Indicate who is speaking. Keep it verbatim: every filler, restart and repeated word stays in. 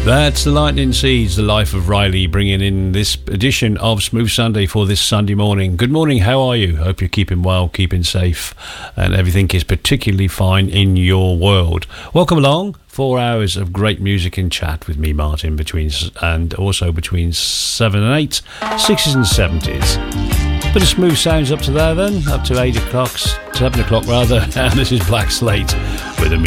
Speaker 1: That's the Lightning Seeds, the life of Riley, bringing in this edition of Smooth Sunday for this Sunday morning. Good morning, how are you? Hope you're keeping well, keeping safe, and everything is particularly fine in your world. Welcome along. Four hours of great music and chat with me, Martin, between and also between seven and eight, sixties and seventies. Bit of smooth sounds up to there then, up to eight o'clock, seven o'clock rather, and this is Black Slate with a